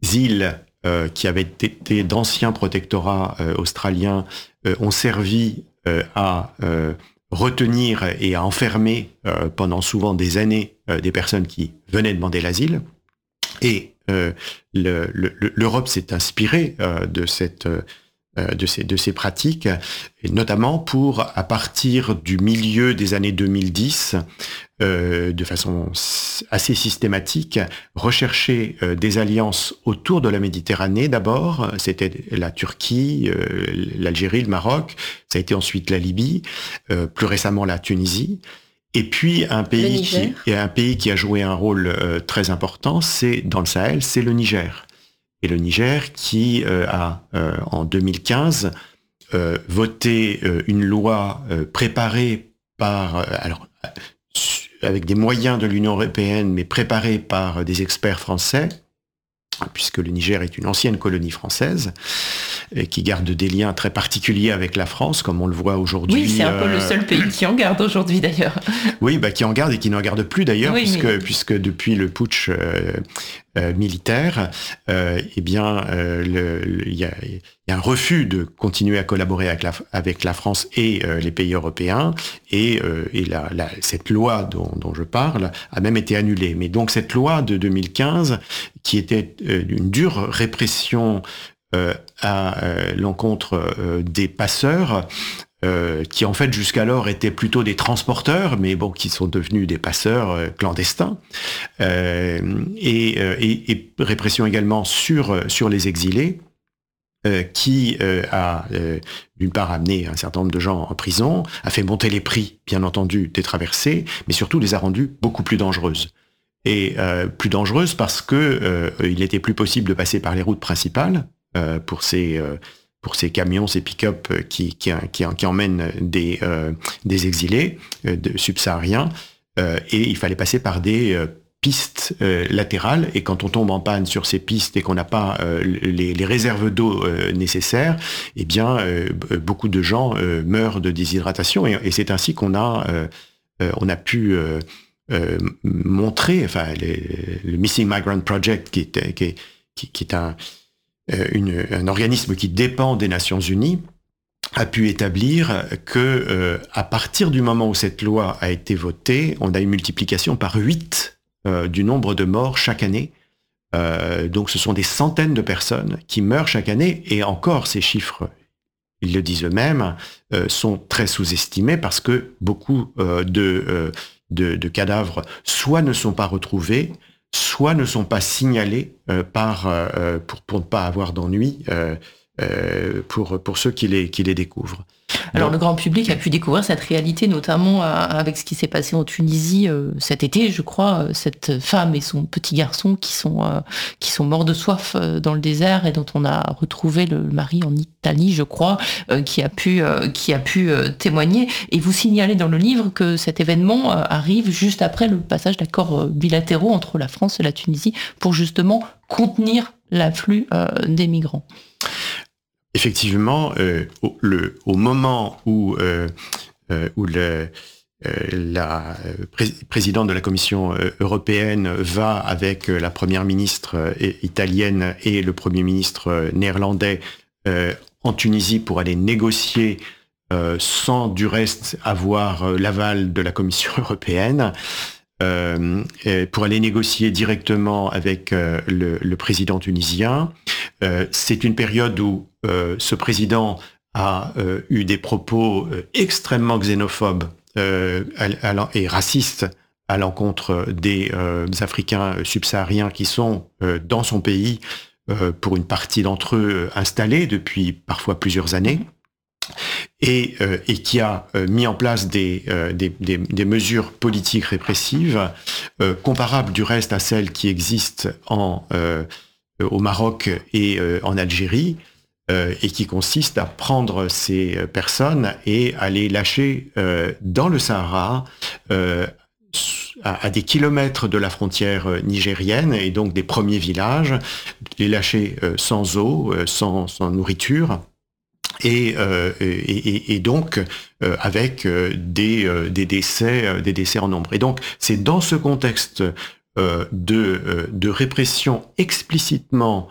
îles qui avaient été d'anciens protectorats australiens ont servi à retenir et à enfermer pendant souvent des années des personnes qui venaient demander l'asile. Et l'Europe s'est inspirée de ces pratiques, et notamment pour, à partir du milieu des années 2010, de façon assez systématique, rechercher des alliances autour de la Méditerranée d'abord. C'était la Turquie, l'Algérie, le Maroc, ça a été ensuite la Libye, plus récemment la Tunisie. Et puis un pays qui a joué un rôle très important, c'est dans le Sahel, c'est le Niger. Et le Niger qui a en 2015 voté une loi préparée par avec des moyens de l'Union européenne, mais préparée par des experts français, puisque le Niger est une ancienne colonie française, qui garde des liens très particuliers avec la France, comme on le voit aujourd'hui. Oui, c'est un peu le seul pays qui en garde aujourd'hui, d'ailleurs. Oui, qui en garde et qui n'en garde plus, d'ailleurs, oui, puisque depuis le putsch militaire, il y a un refus de continuer à collaborer avec la France et les pays européens, et cette loi dont je parle a même été annulée. Mais donc cette loi de 2015, qui était une dure répression à l'encontre des passeurs, qui en fait jusqu'alors étaient plutôt des transporteurs, mais bon, qui sont devenus des passeurs clandestins, et répression également sur les exilés, qui a d'une part amené un certain nombre de gens en prison, a fait monter les prix, bien entendu, des traversées, mais surtout les a rendues beaucoup plus dangereuses. Et plus dangereuses parce que il n'était plus possible de passer par les routes principales pour ces camions, ces pick-up qui emmènent des exilés subsahariens, et il fallait passer par des pistes latérales, et quand on tombe en panne sur ces pistes et qu'on n'a pas les réserves d'eau nécessaires, eh bien beaucoup de gens meurent de déshydratation, et c'est ainsi qu'on a pu montrer, enfin le Missing Migrant Project, qui est un organisme qui dépend des Nations Unies, a pu établir que à partir du moment où cette loi a été votée, on a une multiplication par 8 du nombre de morts chaque année. Donc ce sont des centaines de personnes qui meurent chaque année, et encore ces chiffres, ils le disent eux-mêmes, sont très sous-estimés parce que beaucoup de cadavres soit ne sont pas retrouvés, soit ne sont pas signalés pour ne pas avoir d'ennui pour ceux qui les découvrent. Alors le grand public a pu découvrir cette réalité, notamment avec ce qui s'est passé en Tunisie cet été, je crois, cette femme et son petit garçon qui sont morts de soif dans le désert, et dont on a retrouvé le mari en Italie, je crois, qui a pu témoigner. Et vous signalez dans le livre que cet événement arrive juste après le passage d'accords bilatéraux entre la France et la Tunisie pour justement contenir l'afflux des migrants. Effectivement, au moment où la présidente de la Commission européenne va avec la première ministre italienne et le premier ministre néerlandais en Tunisie pour aller négocier, sans du reste avoir l'aval de la Commission européenne, pour aller négocier directement avec le président tunisien. C'est une période où ce président a eu des propos extrêmement xénophobes et racistes à l'encontre des Africains subsahariens qui sont dans son pays, pour une partie d'entre eux installés depuis parfois plusieurs années. Et qui a mis en place des mesures politiques répressives comparables du reste à celles qui existent au Maroc et en Algérie, et qui consistent à prendre ces personnes et à les lâcher dans le Sahara, à des kilomètres de la frontière nigérienne, et donc des premiers villages, les lâcher sans eau, sans nourriture, et donc avec des décès en nombre. Et donc c'est dans ce contexte de répression explicitement